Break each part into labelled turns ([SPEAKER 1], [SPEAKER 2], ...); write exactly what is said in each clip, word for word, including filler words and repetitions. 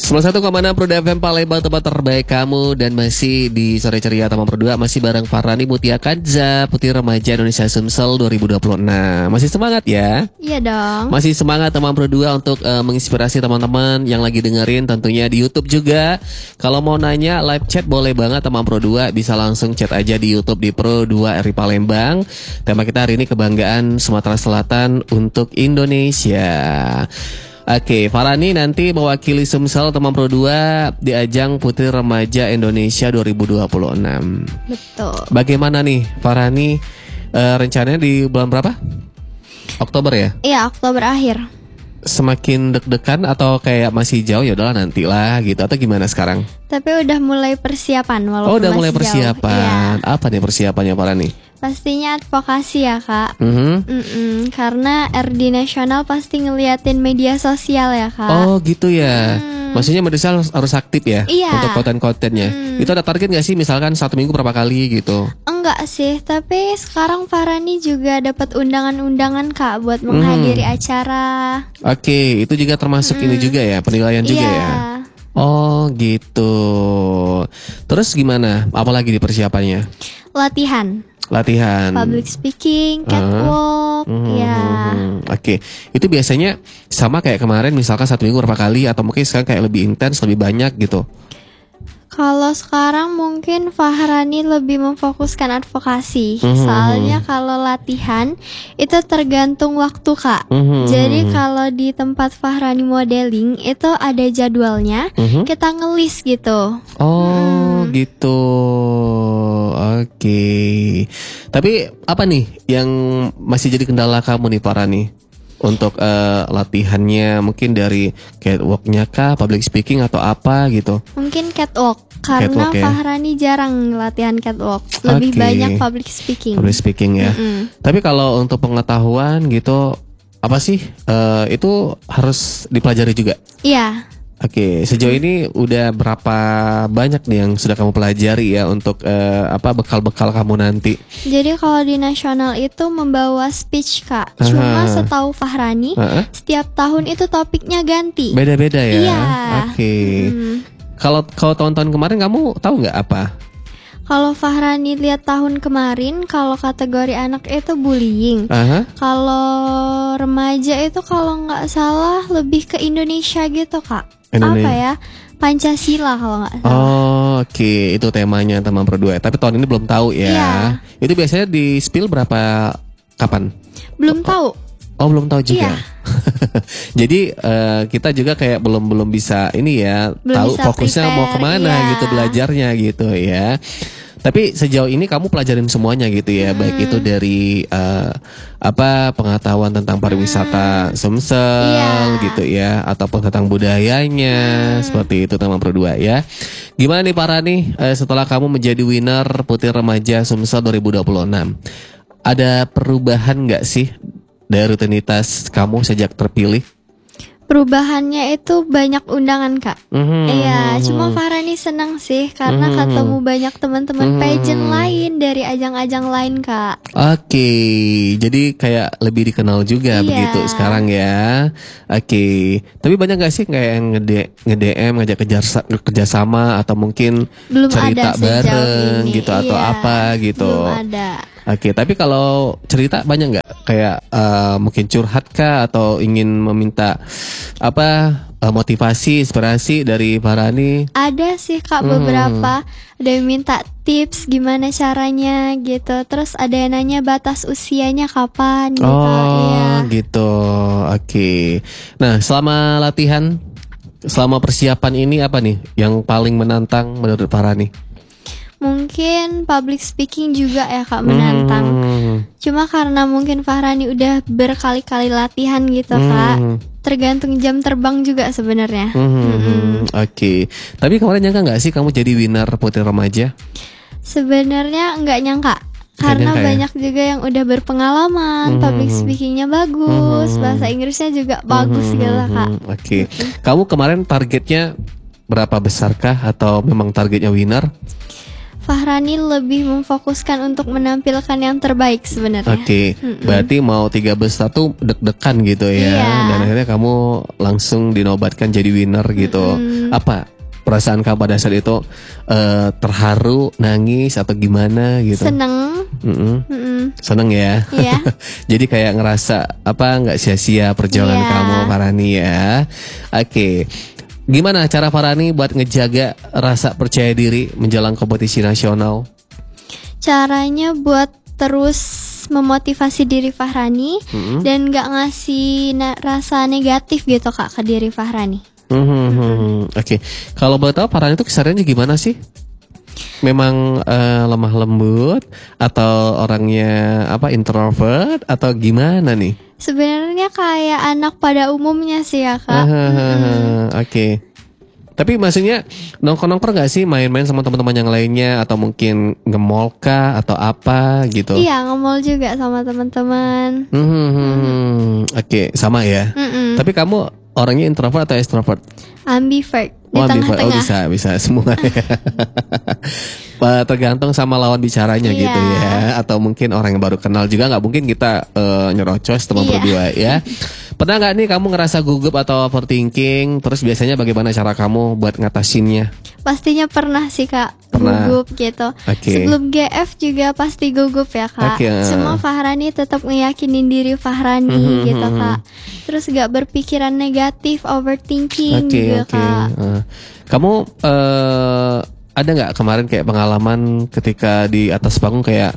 [SPEAKER 1] sembilan puluh satu koma enam Pro F M Palembang, tempat terbaik kamu. Dan masih di Sore Ceria Taman Pro dua, masih bareng Farhani Mutia Kanza, Putri Remaja Indonesia Sumsel dua ribu dua puluh enam. Masih semangat ya?
[SPEAKER 2] Iya dong.
[SPEAKER 1] Masih semangat Taman Pro dua untuk uh, menginspirasi teman-teman yang lagi dengerin, tentunya di YouTube juga. Kalau mau nanya live chat boleh banget Taman Pro dua, bisa langsung chat aja di YouTube di Pro dua R I Palembang. Tema kita hari ini kebanggaan Sumatera Selatan untuk Indonesia. Oke, Farhani nanti mewakili Sumsel Taman Pro dua di ajang Putri Remaja Indonesia dua ribu dua puluh enam.
[SPEAKER 2] Betul.
[SPEAKER 1] Bagaimana nih Farhani, uh, rencananya di bulan berapa? Oktober ya?
[SPEAKER 2] Iya, Oktober akhir.
[SPEAKER 1] Semakin deg-degan atau kayak masih jauh, ya udahlah nantilah gitu, atau gimana sekarang?
[SPEAKER 2] Tapi udah mulai persiapan walaupun
[SPEAKER 1] Oh, udah
[SPEAKER 2] masih
[SPEAKER 1] mulai
[SPEAKER 2] jauh.
[SPEAKER 1] persiapan.
[SPEAKER 2] Iya.
[SPEAKER 1] Apa nih persiapannya Farhani?
[SPEAKER 2] Pastinya advokasi ya kak.
[SPEAKER 1] Mm-hmm.
[SPEAKER 2] Mm-mm, karena R D Nasional pasti ngeliatin media sosial ya kak.
[SPEAKER 1] Oh gitu ya.
[SPEAKER 2] Hmm.
[SPEAKER 1] Maksudnya media sosial harus, harus aktif ya.
[SPEAKER 2] Iya.
[SPEAKER 1] Untuk konten-kontennya.
[SPEAKER 2] Hmm.
[SPEAKER 1] Itu ada target gak sih, misalkan satu minggu berapa kali gitu?
[SPEAKER 2] Enggak sih, tapi sekarang Farhani juga dapat undangan-undangan kak buat menghadiri
[SPEAKER 1] Hmm.
[SPEAKER 2] acara.
[SPEAKER 1] Oke, itu juga termasuk ini juga ya, penilaian juga
[SPEAKER 2] Iya.
[SPEAKER 1] ya. Oh gitu. Terus gimana? Apalagi di persiapannya?
[SPEAKER 2] Latihan,
[SPEAKER 1] Latihan.
[SPEAKER 2] public speaking, catwalk,
[SPEAKER 1] Hmm,
[SPEAKER 2] ya.
[SPEAKER 1] Oke, itu biasanya sama kayak kemarin, misalkan satu minggu berapa kali, atau mungkin sekarang kayak lebih intens, lebih banyak gitu?
[SPEAKER 2] Kalau sekarang mungkin Farhani lebih memfokuskan advokasi.
[SPEAKER 1] Mhm.
[SPEAKER 2] Soalnya kalau latihan itu tergantung waktu kak.
[SPEAKER 1] Mhm.
[SPEAKER 2] Jadi kalau di tempat Farhani modeling itu ada jadwalnya,
[SPEAKER 1] Mhm.
[SPEAKER 2] kita ngelis gitu.
[SPEAKER 1] Oh gitu. Oke. Tapi apa nih yang masih jadi kendala kamu nih Farhani? Untuk eh, latihannya mungkin dari catwalk-nya kah, public speaking atau apa gitu?
[SPEAKER 2] Mungkin catwalk, karena
[SPEAKER 1] Catwalk ya?
[SPEAKER 2] Farhani jarang latihan catwalk. Lebih
[SPEAKER 1] Oke.
[SPEAKER 2] banyak public speaking.
[SPEAKER 1] Public speaking ya.
[SPEAKER 2] Mm-mm.
[SPEAKER 1] Tapi kalau untuk pengetahuan gitu, apa sih eh, itu harus dipelajari juga?
[SPEAKER 2] Iya.
[SPEAKER 1] Oke, sejauh ini udah berapa banyak nih yang sudah kamu pelajari ya untuk eh, apa bekal-bekal kamu nanti?
[SPEAKER 2] Jadi kalau di nasional itu membawa speech kak. Cuma
[SPEAKER 1] Aha.
[SPEAKER 2] setahu Farhani,
[SPEAKER 1] Heeh.
[SPEAKER 2] setiap tahun itu topiknya ganti.
[SPEAKER 1] Beda-beda ya.
[SPEAKER 2] Iya.
[SPEAKER 1] Oke.
[SPEAKER 2] Mm.
[SPEAKER 1] Kalau kalau tahun-tahun kemarin kamu tahu nggak apa?
[SPEAKER 2] Kalau Farhani lihat tahun kemarin, kalau kategori anak itu bullying.
[SPEAKER 1] Aha.
[SPEAKER 2] Kalau remaja itu kalau nggak salah lebih ke Indonesia gitu kak.
[SPEAKER 1] Indonesia.
[SPEAKER 2] Apa ya? Pancasila kalau nggak salah.
[SPEAKER 1] Oh, oke, itu temanya teman Pro dua. Tapi tahun ini belum tahu ya.
[SPEAKER 2] Iya.
[SPEAKER 1] Itu biasanya di spill berapa kapan?
[SPEAKER 2] Belum tahu.
[SPEAKER 1] Oh, belum tahu juga.
[SPEAKER 2] Iya.
[SPEAKER 1] Jadi eh, kita juga kayak belum belum bisa ini ya,
[SPEAKER 2] Belum
[SPEAKER 1] tahu
[SPEAKER 2] bisa
[SPEAKER 1] fokusnya mau
[SPEAKER 2] prepare,
[SPEAKER 1] kemana
[SPEAKER 2] iya.
[SPEAKER 1] gitu belajarnya gitu ya. Tapi sejauh ini kamu pelajarin semuanya gitu ya,
[SPEAKER 2] Hmm.
[SPEAKER 1] baik itu dari eh, apa pengetahuan tentang pariwisata Sumsel
[SPEAKER 2] Iya.
[SPEAKER 1] gitu ya, ataupun tentang budayanya, seperti itu teman Pro dua ya. Gimana nih Farhani, eh, setelah kamu menjadi winner Putri Remaja Sumsel dua ribu dua puluh enam, ada perubahan nggak sih dari rutinitas kamu sejak terpilih?
[SPEAKER 2] Perubahannya itu banyak undangan kak.
[SPEAKER 1] Mhm.
[SPEAKER 2] Iya, cuma Farhani senang sih karena
[SPEAKER 1] Mhm.
[SPEAKER 2] ketemu banyak teman-teman
[SPEAKER 1] Mhm.
[SPEAKER 2] pageant lain dari ajang-ajang lain kak.
[SPEAKER 1] Oke, jadi kayak lebih dikenal juga
[SPEAKER 2] Iya.
[SPEAKER 1] begitu sekarang ya. Oke, tapi banyak gak sih kayak yang nge-D M, ngajak kerja- kerjasama atau mungkin
[SPEAKER 2] Belum
[SPEAKER 1] cerita
[SPEAKER 2] ada sejauh
[SPEAKER 1] bareng
[SPEAKER 2] ini.
[SPEAKER 1] gitu atau
[SPEAKER 2] Iya,
[SPEAKER 1] apa gitu?
[SPEAKER 2] Belum ada.
[SPEAKER 1] Oke, tapi kalau cerita banyak nggak? Kayak eh, mungkin curhat kah atau ingin meminta apa eh, motivasi, inspirasi dari Farhani?
[SPEAKER 2] Ada sih kak
[SPEAKER 1] Hmm.
[SPEAKER 2] beberapa. Ada yang minta tips gimana caranya gitu. Terus ada yang nanya batas usianya kapan gitu.
[SPEAKER 1] Oh,
[SPEAKER 2] Iya.
[SPEAKER 1] gitu. Oke. Nah, selama latihan, selama persiapan ini apa nih yang paling menantang menurut Farhani?
[SPEAKER 2] Mungkin public speaking juga ya kak menantang.
[SPEAKER 1] Hmm.
[SPEAKER 2] Cuma karena mungkin Farhani udah berkali-kali latihan gitu kak.
[SPEAKER 1] Hmm.
[SPEAKER 2] Tergantung jam terbang juga sebenarnya.
[SPEAKER 1] Hmm.
[SPEAKER 2] Mm-mm.
[SPEAKER 1] Oke. Tapi kemarin nyangka nggak sih kamu jadi winner Putri Remaja?
[SPEAKER 2] Sebenarnya nggak nyangka. Karena
[SPEAKER 1] nyangka ya?
[SPEAKER 2] banyak juga yang udah berpengalaman,
[SPEAKER 1] Hmm.
[SPEAKER 2] public speakingnya bagus,
[SPEAKER 1] Hmm.
[SPEAKER 2] bahasa Inggrisnya juga bagus
[SPEAKER 1] Hmm.
[SPEAKER 2] gitu lah kak.
[SPEAKER 1] Oke. Kamu kemarin targetnya berapa besarkah atau memang targetnya winner?
[SPEAKER 2] Fahrani lebih memfokuskan untuk menampilkan yang terbaik sebenarnya.
[SPEAKER 1] Oke,
[SPEAKER 2] Mm-mm.
[SPEAKER 1] berarti mau tiga besar tuh deg-degan gitu ya.
[SPEAKER 2] Iya.
[SPEAKER 1] Dan akhirnya kamu langsung dinobatkan jadi winner gitu.
[SPEAKER 2] Mm-mm.
[SPEAKER 1] Apa perasaan kamu pada saat itu? Eh, terharu, nangis atau gimana gitu?
[SPEAKER 2] Seneng.
[SPEAKER 1] Mm-mm.
[SPEAKER 2] Mm-mm.
[SPEAKER 1] Seneng ya.
[SPEAKER 2] Iya.
[SPEAKER 1] Jadi kayak ngerasa apa nggak sia-sia perjuangan
[SPEAKER 2] Iya.
[SPEAKER 1] kamu Farani ya. Oke. Gimana cara Farani buat ngejaga rasa percaya diri menjelang kompetisi nasional?
[SPEAKER 2] Caranya buat terus memotivasi diri Fahrani
[SPEAKER 1] Mm-mm.
[SPEAKER 2] dan gak ngasih na- rasa negatif gitu Kak ke diri Fahrani.
[SPEAKER 1] Hmm, Oke, kalau boleh tahu Farani itu kesehariannya gimana sih? Memang eh, lemah lembut atau orangnya apa introvert atau gimana nih?
[SPEAKER 2] Sebenarnya kayak anak pada umumnya sih ya Kak.
[SPEAKER 1] Hahaha, Oke. Tapi maksudnya nongkrong-nongkrong gak sih main-main sama teman-teman yang lainnya atau mungkin nge-mall kah atau apa gitu?
[SPEAKER 2] Iya nge-mall juga sama teman-teman.
[SPEAKER 1] Hmm, Oke, sama ya.
[SPEAKER 2] Mm-mm.
[SPEAKER 1] Tapi kamu orangnya introvert atau extrovert?
[SPEAKER 2] Ambivert di
[SPEAKER 1] Oh, ambivert. Oh,
[SPEAKER 2] tengah-tengah.
[SPEAKER 1] bisa, bisa semua ya. Eh, Tergantung sama lawan bicaranya
[SPEAKER 2] Iya.
[SPEAKER 1] gitu ya. Atau mungkin orang yang baru kenal juga nggak mungkin kita eh, nyerocos teman
[SPEAKER 2] Iya.
[SPEAKER 1] berdua ya. Pernah nggak nih kamu ngerasa gugup atau overthinking? Terus biasanya bagaimana cara kamu buat ngatasinnya?
[SPEAKER 2] Pastinya pernah sih Kak
[SPEAKER 1] Pernah.
[SPEAKER 2] gugup gitu.
[SPEAKER 1] Oke.
[SPEAKER 2] Sebelum G F juga pasti gugup ya Kak.
[SPEAKER 1] Oke, uh.
[SPEAKER 2] Cuma Fahrani tetap ngeyakinin diri Fahrani
[SPEAKER 1] Mhm,
[SPEAKER 2] gitu
[SPEAKER 1] mhm.
[SPEAKER 2] Kak. Terus gak berpikiran negatif, overthinking
[SPEAKER 1] Oke,
[SPEAKER 2] juga
[SPEAKER 1] oke.
[SPEAKER 2] Kak.
[SPEAKER 1] Eh, kamu eh, ada nggak kemarin kayak pengalaman ketika di atas panggung kayak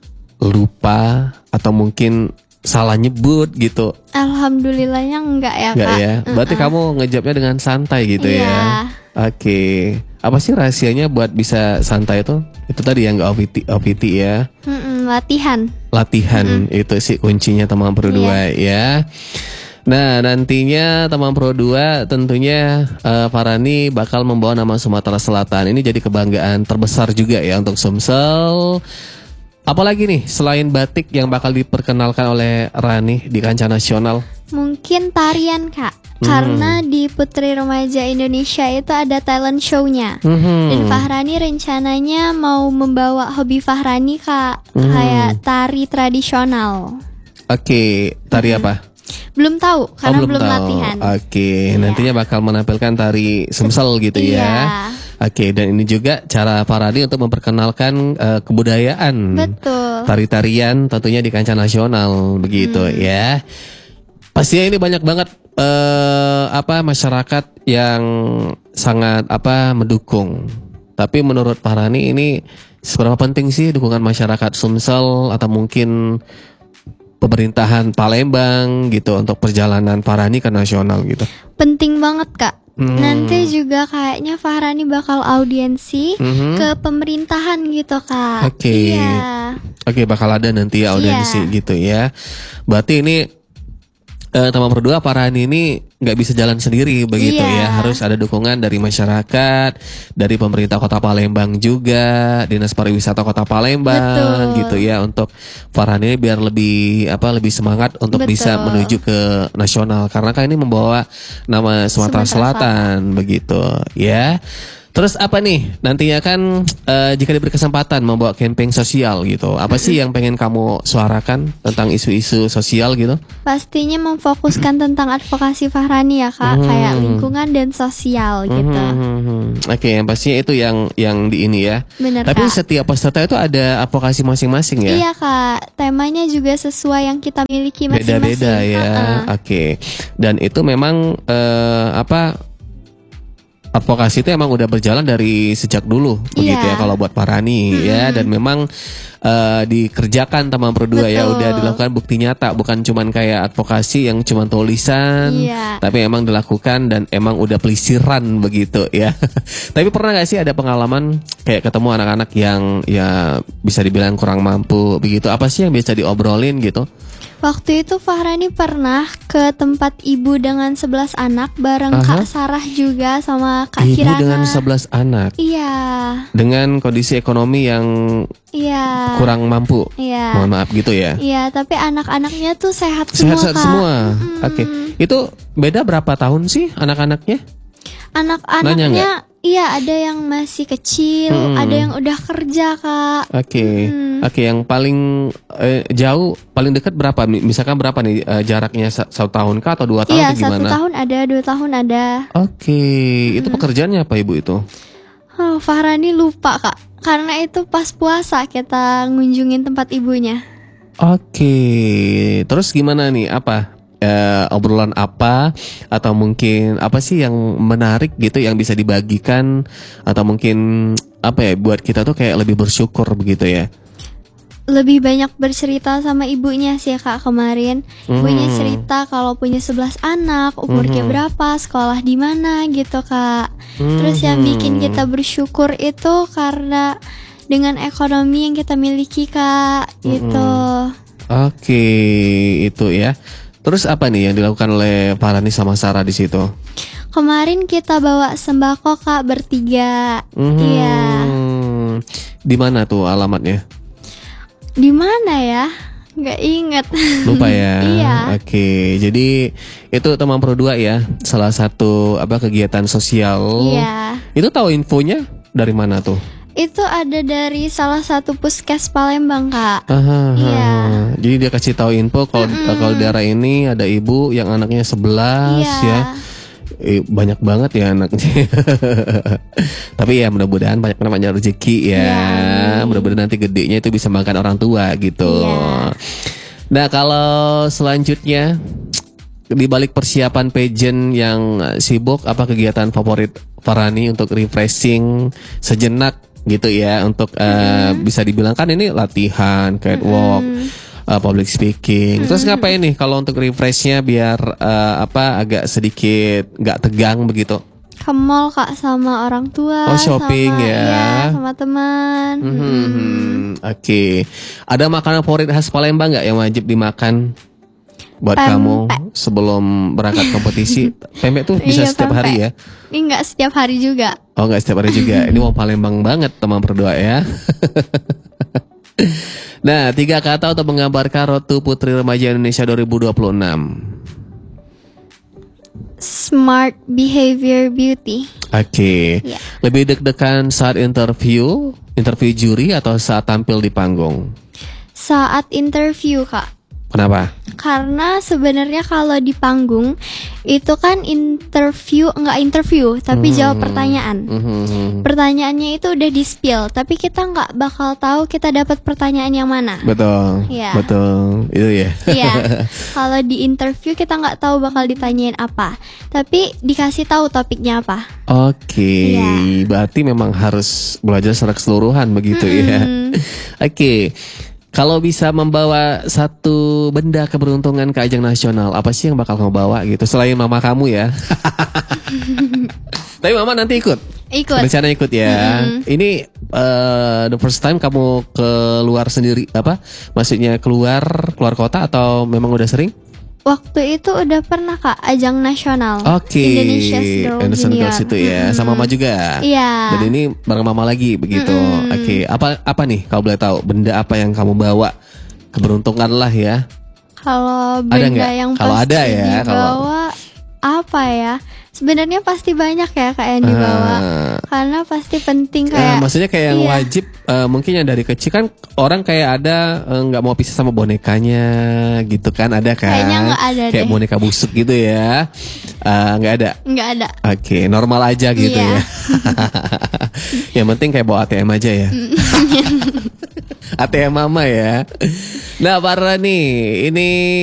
[SPEAKER 1] lupa atau mungkin salah nyebut gitu?
[SPEAKER 2] Alhamdulillahnya enggak ya
[SPEAKER 1] Enggak
[SPEAKER 2] Kak.
[SPEAKER 1] ya? Berarti
[SPEAKER 2] Uh-uh.
[SPEAKER 1] kamu ngejawabnya dengan santai gitu
[SPEAKER 2] Iya.
[SPEAKER 1] ya? Oke. Apa sih rahasianya buat bisa santai itu? Itu tadi yang nggak O P T, O P T ya?
[SPEAKER 2] Mm-mm, latihan.
[SPEAKER 1] Latihan itu sih kuncinya teman Pro dua ya. Nah nantinya teman Pro dua tentunya eh, Farani bakal membawa nama Sumatera Selatan. Ini jadi kebanggaan terbesar juga ya untuk Sumsel. Apalagi nih selain batik yang bakal diperkenalkan oleh Rani di kancah nasional?
[SPEAKER 2] Mungkin tarian Kak.
[SPEAKER 1] Hmm.
[SPEAKER 2] Karena di Putri Remaja Indonesia itu ada talent show-nya.
[SPEAKER 1] Mhm.
[SPEAKER 2] Dan Fahrani rencananya mau membawa hobi Fahrani Kak,
[SPEAKER 1] Hmm.
[SPEAKER 2] kayak tari tradisional.
[SPEAKER 1] Oke, tari apa?
[SPEAKER 2] Belum tahu
[SPEAKER 1] Oh,
[SPEAKER 2] karena belum,
[SPEAKER 1] tahu.
[SPEAKER 2] latihan.
[SPEAKER 1] Oke,
[SPEAKER 2] Iya.
[SPEAKER 1] nantinya bakal menampilkan tari Sumsel gitu ya.
[SPEAKER 2] Iya.
[SPEAKER 1] Oke, dan ini juga cara Farani untuk memperkenalkan eh, kebudayaan.
[SPEAKER 2] Betul.
[SPEAKER 1] Tari-tarian tentunya di kancah nasional begitu
[SPEAKER 2] Hmm.
[SPEAKER 1] ya. Pastinya ini banyak banget eh, apa masyarakat yang sangat apa mendukung. Tapi menurut Farani ini seberapa penting sih dukungan masyarakat Sumsel atau mungkin pemerintahan Palembang gitu untuk perjalanan Farani ke nasional gitu?
[SPEAKER 2] Penting banget Kak.
[SPEAKER 1] Hmm.
[SPEAKER 2] Nanti juga kayaknya Fahrani bakal audiensi
[SPEAKER 1] Mhm.
[SPEAKER 2] ke pemerintahan gitu Kak.
[SPEAKER 1] Oke.
[SPEAKER 2] Iya.
[SPEAKER 1] Oke, bakal ada nanti ya audiensi
[SPEAKER 2] Iya.
[SPEAKER 1] gitu ya. Berarti ini eh, teman berdua Farani ini nggak bisa jalan sendiri begitu
[SPEAKER 2] Iya.
[SPEAKER 1] ya. Harus ada dukungan dari masyarakat, dari pemerintah Kota Palembang juga, Dinas Pariwisata Kota Palembang
[SPEAKER 2] Betul.
[SPEAKER 1] gitu ya untuk Farani ini biar lebih apa lebih semangat untuk
[SPEAKER 2] Betul.
[SPEAKER 1] bisa menuju ke nasional karena kan ini membawa nama Sumatera,
[SPEAKER 2] Sumatera
[SPEAKER 1] Selatan begitu ya. Terus apa nih nantinya kan eh, jika diberi kesempatan membawa campaign sosial gitu, apa sih yang pengen kamu suarakan tentang isu-isu sosial gitu?
[SPEAKER 2] Pastinya memfokuskan tentang advokasi Fahrani ya Kak,
[SPEAKER 1] Hmm.
[SPEAKER 2] kayak lingkungan dan sosial gitu.
[SPEAKER 1] Mhm. Oke, yang pastinya itu yang yang di ini ya.
[SPEAKER 2] Bener
[SPEAKER 1] Tapi
[SPEAKER 2] Kak.
[SPEAKER 1] setiap peserta itu ada advokasi masing-masing ya.
[SPEAKER 2] Iya Kak, temanya juga sesuai yang kita miliki masing-masing.
[SPEAKER 1] Beda-beda ya.
[SPEAKER 2] Ha-ha.
[SPEAKER 1] Oke. Dan itu memang eh, apa? Advokasi itu emang udah berjalan dari sejak dulu begitu
[SPEAKER 2] Iya.
[SPEAKER 1] ya kalau buat Farani ya, dan memang eh, dikerjakan teman berdua ya,
[SPEAKER 2] Betul.
[SPEAKER 1] udah dilakukan bukti nyata, bukan cuman kayak advokasi yang cuman tulisan,
[SPEAKER 2] Iya.
[SPEAKER 1] tapi emang dilakukan dan emang udah pelisiran begitu ya. Tapi pernah gak sih ada pengalaman kayak ketemu anak-anak yang ya bisa dibilang kurang mampu begitu, apa sih yang biasa diobrolin gitu?
[SPEAKER 2] Waktu itu Fahrani pernah ke tempat ibu dengan sebelas anak bareng
[SPEAKER 1] Aha.
[SPEAKER 2] Kak Sarah juga sama Kak
[SPEAKER 1] Ibu
[SPEAKER 2] Kirana.
[SPEAKER 1] dengan sebelas anak
[SPEAKER 2] Iya,
[SPEAKER 1] dengan kondisi ekonomi yang
[SPEAKER 2] iya.
[SPEAKER 1] kurang mampu.
[SPEAKER 2] Iya.
[SPEAKER 1] Mohon maaf gitu ya.
[SPEAKER 2] Iya, tapi anak-anaknya tuh sehat semua
[SPEAKER 1] Sehat-sehat
[SPEAKER 2] Kak.
[SPEAKER 1] semua.
[SPEAKER 2] Mm-mm.
[SPEAKER 1] Oke. Itu beda berapa tahun sih anak-anaknya? Nanya
[SPEAKER 2] Anak-anaknya Iya, ada yang masih kecil,
[SPEAKER 1] Hmm.
[SPEAKER 2] ada yang udah kerja, Kak.
[SPEAKER 1] Oke,
[SPEAKER 2] Hmm.
[SPEAKER 1] oke. Yang paling eh, jauh, paling dekat berapa? Mi- Misalkan berapa nih eh, jaraknya sa- satu tahun kah atau dua tahun
[SPEAKER 2] Iya,
[SPEAKER 1] atau
[SPEAKER 2] satu
[SPEAKER 1] gimana?
[SPEAKER 2] tahun ada, dua tahun ada.
[SPEAKER 1] Oke, itu pekerjaannya apa ibu itu?
[SPEAKER 2] Oh, Fahrani lupa, Kak. Karena itu pas puasa kita ngunjungin tempat ibunya.
[SPEAKER 1] Oke, terus gimana nih? Apa eh, obrolan apa atau mungkin apa sih yang menarik gitu yang bisa dibagikan atau mungkin apa ya buat kita tuh kayak lebih bersyukur begitu ya?
[SPEAKER 2] Lebih banyak bercerita sama ibunya sih, Kak, kemarin. Ibunya
[SPEAKER 1] Hmm.
[SPEAKER 2] cerita kalau punya sebelas anak, umurnya
[SPEAKER 1] Mhm.
[SPEAKER 2] berapa, sekolah di mana gitu, Kak. Terus yang bikin
[SPEAKER 1] Mhm.
[SPEAKER 2] kita bersyukur itu karena dengan ekonomi yang kita miliki, Kak, gitu.
[SPEAKER 1] Oke, itu ya. Terus apa nih yang dilakukan oleh Farani sama Sarah di situ?
[SPEAKER 2] Kemarin kita bawa sembako, Kak, bertiga.
[SPEAKER 1] Mhm.
[SPEAKER 2] Iya.
[SPEAKER 1] Di mana tuh alamatnya?
[SPEAKER 2] Di mana ya? Nggak inget.
[SPEAKER 1] Lupa ya.
[SPEAKER 2] Iya.
[SPEAKER 1] Oke, jadi itu teman Pro dua ya, salah satu apa kegiatan sosial.
[SPEAKER 2] Iya.
[SPEAKER 1] Itu tahu infonya dari mana tuh?
[SPEAKER 2] Itu ada dari salah satu puskes Palembang, Kak.
[SPEAKER 1] Aha,
[SPEAKER 2] Iya.
[SPEAKER 1] Jadi dia kasih tahu info kalau kalau daerah ini ada ibu yang anaknya sebelas
[SPEAKER 2] Iya.
[SPEAKER 1] ya. Eh, banyak banget ya anaknya. Tapi ya mudah-mudahan banyak banyak rezeki ya.
[SPEAKER 2] Iya, amin.
[SPEAKER 1] Mudah-mudahan nanti gedenya itu bisa makan orang tua gitu.
[SPEAKER 2] Iya.
[SPEAKER 1] Nah, kalau selanjutnya di balik persiapan pageant yang sibuk, apa kegiatan favorit Farani untuk refreshing sejenak gitu ya, untuk eh, bisa dibilang kan ini latihan catwalk, uh, public speaking. Terus ngapain nih kalau untuk refreshnya biar eh, apa agak sedikit nggak tegang begitu?
[SPEAKER 2] Ke mall, Kak, sama orang tua.
[SPEAKER 1] Oh, shopping
[SPEAKER 2] sama,
[SPEAKER 1] ya.
[SPEAKER 2] Iya, sama teman.
[SPEAKER 1] Hmm, Oke. Ada makanan favorit khas Palembang nggak yang wajib dimakan buat
[SPEAKER 2] Pempek.
[SPEAKER 1] kamu sebelum berangkat kompetisi? Pempek tuh bisa
[SPEAKER 2] Iya,
[SPEAKER 1] setiap hari ya?
[SPEAKER 2] pempek. Ini nggak setiap hari juga.
[SPEAKER 1] Oh, nggak setiap hari juga. Ini mau Palembang banget teman berdua ya. Nah, tiga kata untuk menggambarkan Rotu Putri Remaja Indonesia dua ribu dua puluh enam.
[SPEAKER 2] Smart behavior beauty.
[SPEAKER 1] Oke.
[SPEAKER 2] Iya.
[SPEAKER 1] Lebih deg-degan saat interview, interview juri atau saat tampil di panggung?
[SPEAKER 2] Saat interview, Kak.
[SPEAKER 1] Kenapa?
[SPEAKER 2] Karena sebenarnya kalau di panggung itu kan interview, nggak interview, tapi jawab pertanyaan.
[SPEAKER 1] Mhm.
[SPEAKER 2] Pertanyaannya itu udah di spill, tapi kita nggak bakal tahu kita dapat pertanyaan yang mana.
[SPEAKER 1] Betul.
[SPEAKER 2] Iya.
[SPEAKER 1] Betul. Itu ya.
[SPEAKER 2] Iya, kalau di interview kita nggak tahu bakal ditanyain apa, tapi dikasih tahu topiknya apa.
[SPEAKER 1] Oke,
[SPEAKER 2] Iya.
[SPEAKER 1] berarti memang harus belajar secara keseluruhan begitu ya. Oke, kalau bisa membawa satu benda keberuntungan ke ajang nasional, apa sih yang bakal kamu bawa gitu? Selain mama kamu ya. Tapi mama nanti ikut.
[SPEAKER 2] Ikut.
[SPEAKER 1] Rencana ikut ya. Ini eh, the first time kamu keluar sendiri apa? Maksudnya keluar keluar kota atau memang udah sering?
[SPEAKER 2] Waktu itu udah pernah, Kak, ajang nasional.
[SPEAKER 1] Oke.
[SPEAKER 2] Indonesia's Girl
[SPEAKER 1] Indonesian
[SPEAKER 2] Junior.
[SPEAKER 1] Girls itu ya, sama mama juga.
[SPEAKER 2] Iya.
[SPEAKER 1] Dan ini bareng mama lagi begitu. Oke, apa apa nih kalau boleh tahu benda apa yang kamu bawa? Keberuntungan lah ya.
[SPEAKER 2] Kalau
[SPEAKER 1] Ada
[SPEAKER 2] benda
[SPEAKER 1] nggak?
[SPEAKER 2] yang
[SPEAKER 1] Kalau
[SPEAKER 2] pasti
[SPEAKER 1] ada ya, kalau-
[SPEAKER 2] dibawa apa ya? Sebenarnya pasti banyak ya, Kak, yang dibawa.
[SPEAKER 1] Ah.
[SPEAKER 2] Karena pasti penting
[SPEAKER 1] Eh,
[SPEAKER 2] kayak.
[SPEAKER 1] maksudnya kayak yang
[SPEAKER 2] Iya.
[SPEAKER 1] wajib eh, mungkin yang dari kecil kan orang kayak ada eh, nggak mau pisah sama bonekanya gitu kan, ada kan?
[SPEAKER 2] Kayaknya nggak ada
[SPEAKER 1] Kayak
[SPEAKER 2] deh.
[SPEAKER 1] boneka busuk gitu ya. Eh, nggak ada.
[SPEAKER 2] Nggak ada.
[SPEAKER 1] Oke, normal aja gitu
[SPEAKER 2] Iya.
[SPEAKER 1] ya. Yang penting kayak bawa A T M aja ya. A T M mama ya. Nah, para nih, ini